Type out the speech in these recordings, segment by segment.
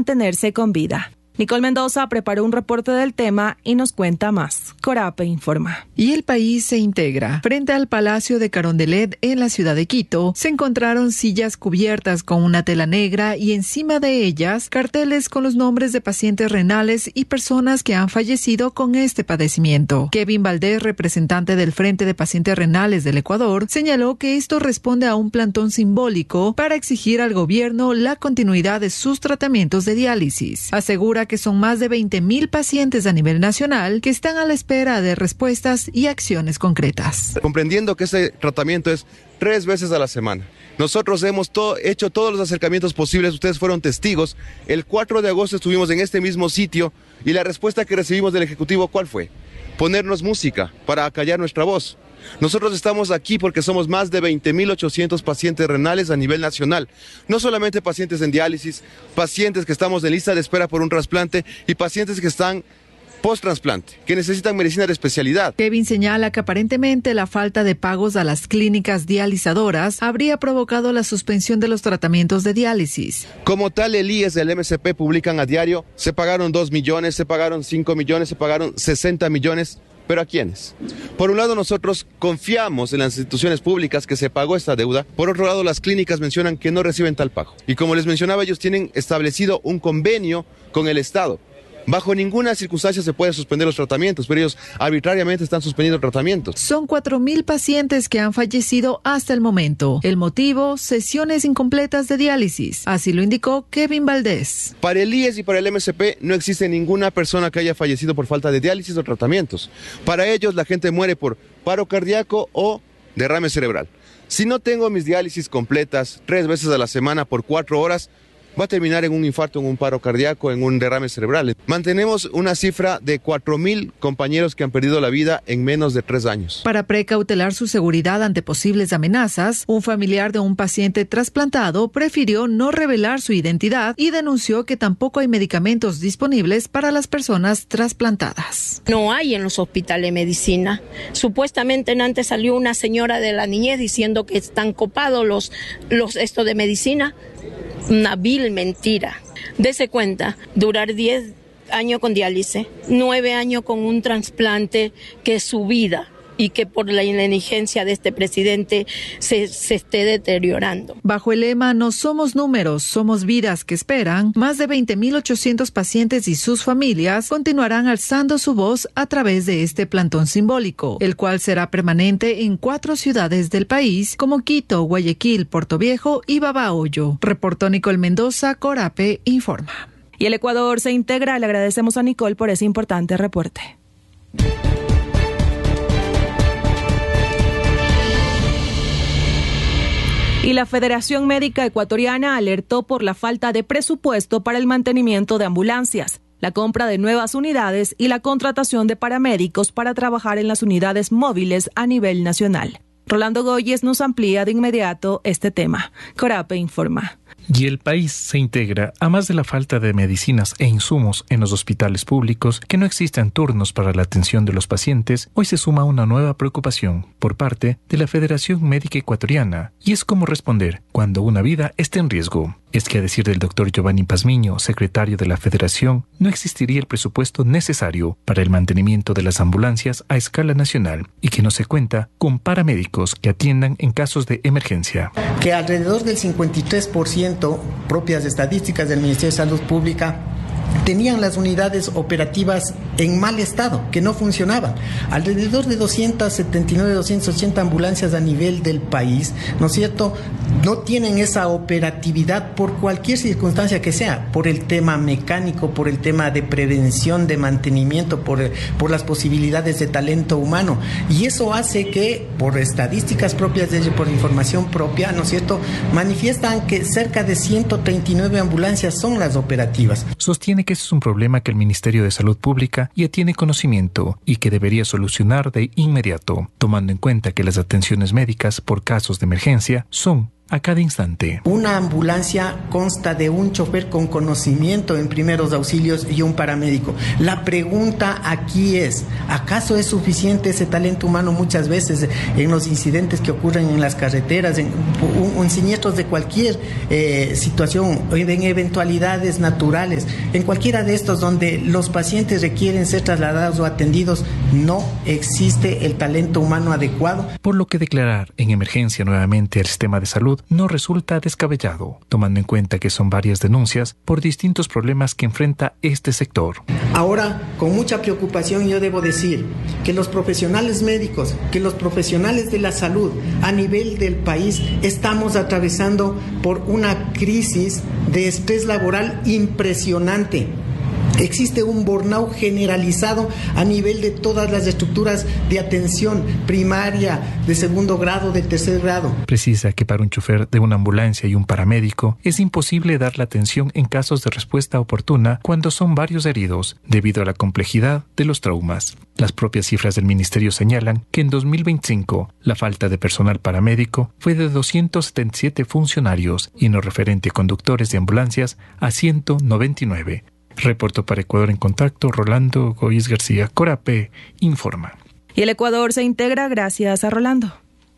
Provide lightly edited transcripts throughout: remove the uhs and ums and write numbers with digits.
mantenerse con vida. Nicole Mendoza preparó un reporte del tema y nos cuenta más. Corape informa. Y el país se integra. Frente al Palacio de Carondelet en la ciudad de Quito, se encontraron sillas cubiertas con una tela negra y encima de ellas carteles con los nombres de pacientes renales y personas que han fallecido con este padecimiento. Kevin Valdés, representante del Frente de Pacientes Renales del Ecuador, señaló que esto responde a un plantón simbólico para exigir al gobierno la continuidad de sus tratamientos de diálisis. Asegura que son más de 20,000 pacientes a nivel nacional que están a la espera de respuestas y acciones concretas. Comprendiendo que ese tratamiento es 3 veces a la semana. Nosotros hemos hecho todos los acercamientos posibles, ustedes fueron testigos. El 4 de agosto estuvimos en este mismo sitio y la respuesta que recibimos del Ejecutivo, ¿cuál fue? Ponernos música para acallar nuestra voz. Nosotros estamos aquí porque somos más de 20,800 pacientes renales a nivel nacional. No solamente pacientes en diálisis, pacientes que estamos en lista de espera por un trasplante y pacientes que están post-trasplante, que necesitan medicina de especialidad. Kevin señala que aparentemente la falta de pagos a las clínicas dializadoras habría provocado la suspensión de los tratamientos de diálisis. Como tal, el IES del MSP publican a diario, se pagaron 2 millones, se pagaron 5 millones, se pagaron 60 millones. ¿Pero a quiénes? Por un lado, nosotros confiamos en las instituciones públicas que se pagó esta deuda. Por otro lado, las clínicas mencionan que no reciben tal pago. Y como les mencionaba, ellos tienen establecido un convenio con el Estado. Bajo ninguna circunstancia se puede suspender los tratamientos, pero ellos arbitrariamente están suspendiendo tratamientos. Son 4,000 pacientes que han fallecido hasta el momento. El motivo, sesiones incompletas de diálisis. Así lo indicó Kevin Valdés. Para el IES y para el MSP no existe ninguna persona que haya fallecido por falta de diálisis o tratamientos. Para ellos la gente muere por paro cardíaco o derrame cerebral. Si no tengo mis diálisis completas 3 veces a la semana por 4 horas, va a terminar en un infarto, en un paro cardíaco, en un derrame cerebral. Mantenemos una cifra de 4,000 compañeros que han perdido la vida en menos de 3 años. Para precautelar su seguridad ante posibles amenazas, un familiar de un paciente trasplantado prefirió no revelar su identidad y denunció que tampoco hay medicamentos disponibles para las personas trasplantadas. No hay en los hospitales medicina. Supuestamente antes salió una señora de la niñez diciendo que están copados esto de medicina. Una vil mentira. Dese cuenta, durar 10 años con diálisis, 9 años con un trasplante que es su vida y que por la negligencia de este presidente se esté deteriorando. Bajo el lema "No somos números, somos vidas que esperan", más de 20,800 pacientes y sus familias continuarán alzando su voz a través de este plantón simbólico, el cual será permanente en 4 ciudades del país como Quito, Guayaquil, Portoviejo y Babahoyo. Reportó Nicole Mendoza, Corape informa. Y el Ecuador se integra. Le agradecemos a Nicole por ese importante reporte. Y la Federación Médica Ecuatoriana alertó por la falta de presupuesto para el mantenimiento de ambulancias, la compra de nuevas unidades y la contratación de paramédicos para trabajar en las unidades móviles a nivel nacional. Rolando Goyes nos amplía de inmediato este tema. Corape informa. Y el país se integra a más de la falta de medicinas e insumos en los hospitales públicos, que no existen turnos para la atención de los pacientes. Hoy se suma una nueva preocupación por parte de la Federación Médica Ecuatoriana, y es cómo responder cuando una vida esté en riesgo. Es que, a decir del doctor Giovanni Pazmiño, secretario de la Federación, no existiría el presupuesto necesario para el mantenimiento de las ambulancias a escala nacional y que no se cuenta con paramédicos que atiendan en casos de emergencia. Que alrededor del 53%, propias estadísticas del Ministerio de Salud Pública, tenían las unidades operativas en mal estado, que no funcionaban. Alrededor de 279, 280 ambulancias a nivel del país, ¿no es cierto?, no tienen esa operatividad por cualquier circunstancia que sea, por el tema mecánico, por el tema de prevención, de mantenimiento, por las posibilidades de talento humano. Y eso hace que, por estadísticas propias de ellos, por información propia, ¿no es cierto?, manifiestan que cerca de 139 ambulancias son las operativas. Sostiene que ese es un problema que el Ministerio de Salud Pública ya tiene conocimiento y que debería solucionar de inmediato, tomando en cuenta que las atenciones médicas por casos de emergencia son a cada instante. Una ambulancia consta de un chofer con conocimiento en primeros auxilios y un paramédico. La pregunta aquí es, ¿acaso es suficiente ese talento humano muchas veces en los incidentes que ocurren en las carreteras, en siniestros de cualquier situación, en eventualidades naturales, en cualquiera de estos donde los pacientes requieren ser trasladados o atendidos? No existe el talento humano adecuado. Por lo que declarar en emergencia nuevamente el sistema de salud no resulta descabellado, tomando en cuenta que son varias denuncias por distintos problemas que enfrenta este sector. Ahora, con mucha preocupación yo debo decir que los profesionales médicos, que los profesionales de la salud a nivel del país estamos atravesando por una crisis de estrés laboral impresionante. Existe un burnout generalizado a nivel de todas las estructuras de atención primaria, de segundo grado, de tercer grado. Precisa que para un chofer de una ambulancia y un paramédico es imposible dar la atención en casos de respuesta oportuna cuando son varios heridos, debido a la complejidad de los traumas. Las propias cifras del ministerio señalan que en 2025 la falta de personal paramédico fue de 277 funcionarios y en lo referente a conductores de ambulancias a 199. Reportó para Ecuador en Contacto, Rolando Goiz García. Corape informa. Y el Ecuador se integra gracias a Rolando.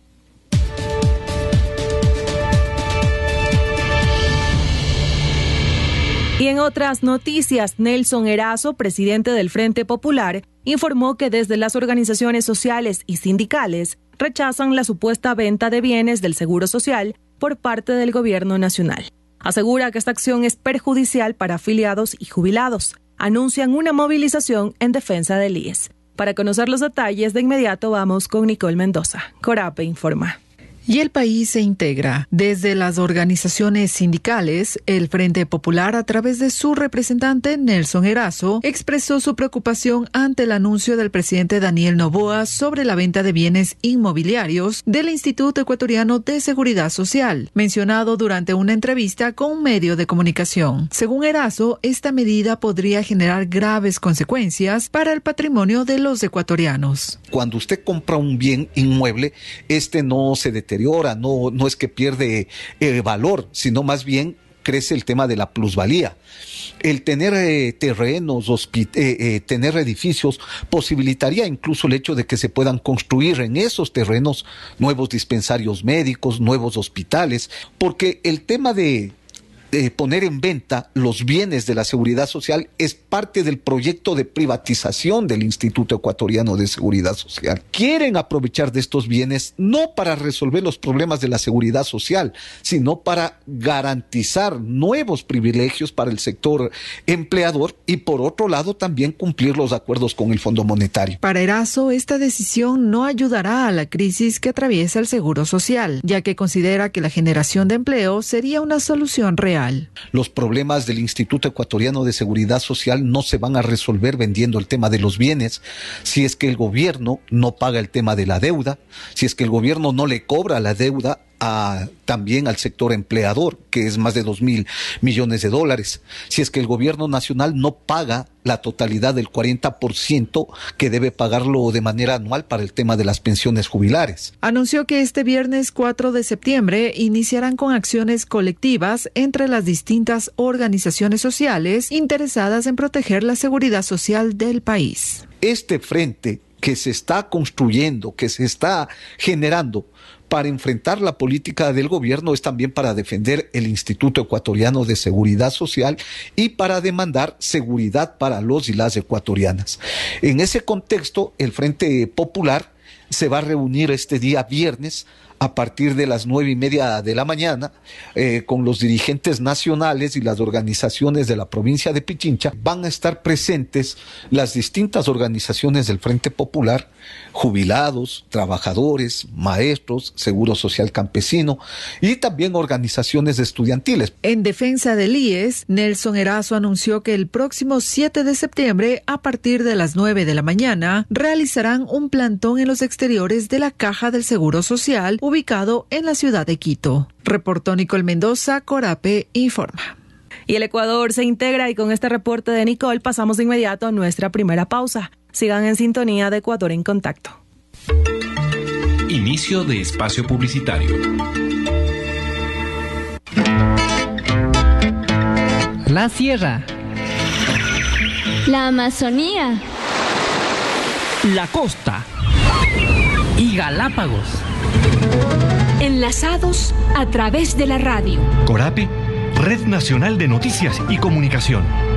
Y en otras noticias, Nelson Erazo, presidente del Frente Popular, informó que desde las organizaciones sociales y sindicales rechazan la supuesta venta de bienes del Seguro Social por parte del Gobierno Nacional. Asegura que esta acción es perjudicial para afiliados y jubilados. Anuncian una movilización en defensa del IES. Para conocer los detalles, de inmediato vamos con Nicole Mendoza. Corape informa. Y el país se integra. Desde las organizaciones sindicales, el Frente Popular, a través de su representante Nelson Erazo, expresó su preocupación ante el anuncio del presidente Daniel Noboa sobre la venta de bienes inmobiliarios del Instituto Ecuatoriano de Seguridad Social, mencionado durante una entrevista con un medio de comunicación. Según Erazo, esta medida podría generar graves consecuencias para el patrimonio de los ecuatorianos. Cuando usted compra un bien inmueble, no se deteriora. No es que pierde valor, sino más bien crece el tema de la plusvalía. El tener terrenos, tener edificios, posibilitaría incluso el hecho de que se puedan construir en esos terrenos nuevos dispensarios médicos, nuevos hospitales, porque el tema de poner en venta los bienes de la seguridad social es parte del proyecto de privatización del Instituto Ecuatoriano de Seguridad Social. Quieren aprovechar de estos bienes no para resolver los problemas de la seguridad social, sino para garantizar nuevos privilegios para el sector empleador y por otro lado también cumplir los acuerdos con el Fondo Monetario. Para Erazo, esta decisión no ayudará a la crisis que atraviesa el Seguro Social, ya que considera que la generación de empleo sería una solución real. Los problemas del Instituto Ecuatoriano de Seguridad Social no se van a resolver vendiendo el tema de los bienes, si es que el gobierno no paga el tema de la deuda, si es que el gobierno no le cobra la deuda también al sector empleador, que es más de 2.000 millones de dólares. Si es que el gobierno nacional no paga la totalidad del 40% que debe pagarlo de manera anual para el tema de las pensiones jubilares. Anunció que este viernes 4 de septiembre iniciarán con acciones colectivas entre las distintas organizaciones sociales interesadas en proteger la seguridad social del país. Este frente que se está construyendo, que se está generando para enfrentar la política del gobierno es también para defender el Instituto Ecuatoriano de Seguridad Social y para demandar seguridad para los y las ecuatorianas. En ese contexto, el Frente Popular se va a reunir este día viernes a partir de las 9:30 de la mañana con los dirigentes nacionales y las organizaciones de la provincia de Pichincha. Van a estar presentes las distintas organizaciones del Frente Popular, jubilados, trabajadores, maestros, Seguro Social Campesino y también organizaciones estudiantiles. En defensa del IES, Nelson Erazo anunció que el próximo 7 de septiembre, a partir de las 9 de la mañana, realizarán un plantón en los exteriores de la Caja del Seguro Social, ubicado en la ciudad de Quito. Reportó Nicole Mendoza, Corape informa. Y el Ecuador se integra y con este reporte de Nicole pasamos de inmediato a nuestra primera pausa. Sigan en sintonía de Ecuador en Contacto. Inicio de espacio publicitario. La sierra. La Amazonía. La costa. Y Galápagos. Enlazados a través de la radio. Corape, Red Nacional de Noticias y Comunicación.